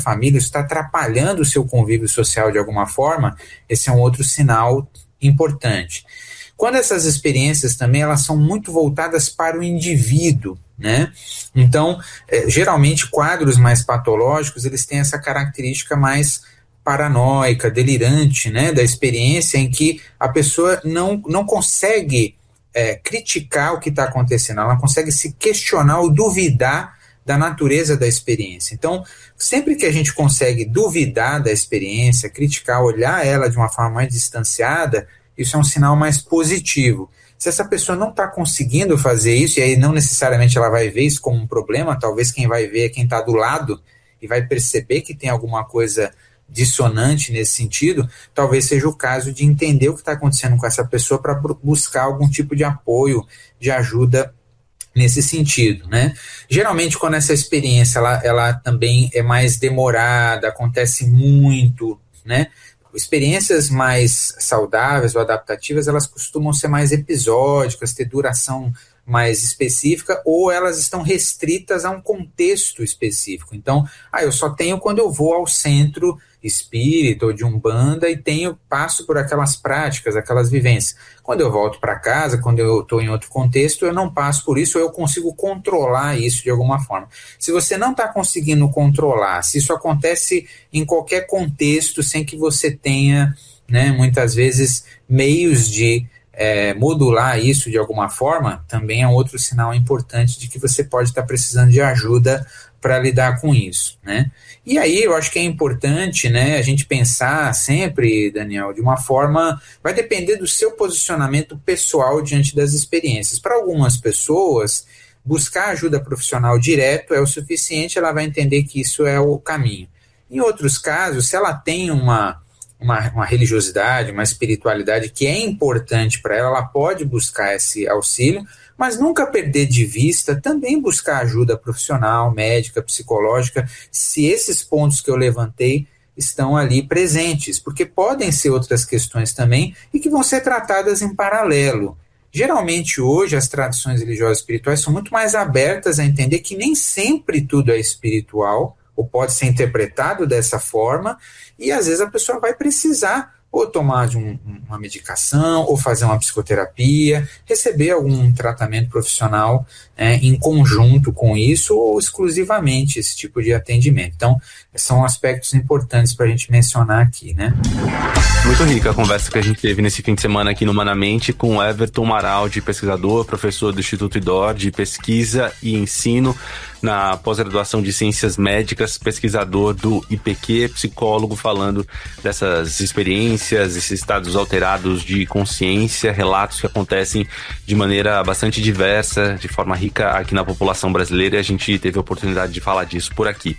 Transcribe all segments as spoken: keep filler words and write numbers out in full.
família, isso está atrapalhando o seu convívio social de alguma forma, esse é um outro sinal importante. Quando essas experiências também, elas são muito voltadas para o indivíduo, né? Então, é, geralmente quadros mais patológicos, eles têm essa característica mais paranoica, delirante, né? Da experiência em que a pessoa não, não consegue é, criticar o que está acontecendo, ela não consegue se questionar ou duvidar da natureza da experiência. Então, sempre que a gente consegue duvidar da experiência, criticar, olhar ela de uma forma mais distanciada, isso é um sinal mais positivo. Se essa pessoa não está conseguindo fazer isso, e aí não necessariamente ela vai ver isso como um problema, talvez quem vai ver é quem está do lado e vai perceber que tem alguma coisa dissonante nesse sentido, talvez seja o caso de entender o que está acontecendo com essa pessoa para buscar algum tipo de apoio, de ajuda nesse sentido, né? Geralmente quando essa experiência ela, ela também é mais demorada, acontece muito, né? Experiências mais saudáveis ou adaptativas, elas costumam ser mais episódicas, ter duração mais específica, ou elas estão restritas a um contexto específico. Então, ah, eu só tenho quando eu vou ao centro espírita ou de umbanda e tenho, passo por aquelas práticas, aquelas vivências. Quando eu volto para casa, quando eu estou em outro contexto, eu não passo por isso, ou eu consigo controlar isso de alguma forma. Se você não está conseguindo controlar, se isso acontece em qualquer contexto, sem que você tenha, né, muitas vezes, meios de É, modular isso de alguma forma, também é um outro sinal importante de que você pode estar precisando de ajuda para lidar com isso, né? E aí eu acho que é importante, né, a gente pensar sempre, Daniel, de uma forma, vai depender do seu posicionamento pessoal diante das experiências. Para algumas pessoas, buscar ajuda profissional direto é o suficiente, ela vai entender que isso é o caminho. Em outros casos, se ela tem uma Uma, uma religiosidade, uma espiritualidade que é importante para ela, ela pode buscar esse auxílio, mas nunca perder de vista também buscar ajuda profissional, médica, psicológica, se esses pontos que eu levantei estão ali presentes, porque podem ser outras questões também e que vão ser tratadas em paralelo. Geralmente hoje as tradições religiosas espirituais são muito mais abertas a entender que nem sempre tudo é espiritual, ou pode ser interpretado dessa forma, e às vezes a pessoa vai precisar ou tomar de um, uma medicação, ou fazer uma psicoterapia, receber algum tratamento profissional é, em conjunto com isso, ou exclusivamente esse tipo de atendimento. Então, são aspectos importantes para a gente mencionar aqui, né? Muito rica a conversa que a gente teve nesse fim de semana aqui no Humanamente com o Everton Maraldi, pesquisador, professor do Instituto I D O R de Pesquisa e Ensino na pós-graduação de Ciências Médicas, pesquisador do I P Q, psicólogo, falando dessas experiências, esses estados alterados de consciência, relatos que acontecem de maneira bastante diversa, de forma rica aqui na população brasileira, e a gente teve a oportunidade de falar disso por aqui.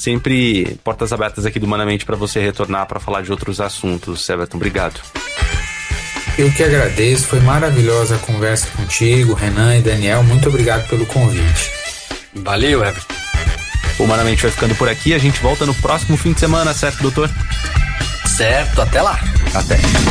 Sempre portas abertas aqui do Humanamente para você retornar para falar de outros assuntos. Everton, obrigado. Eu que agradeço, foi maravilhosa a conversa contigo, Renan e Daniel, muito obrigado pelo convite. Valeu, Everton. O Humanamente vai ficando por aqui, a gente volta no próximo fim de semana, certo, doutor? Certo, até lá. Até.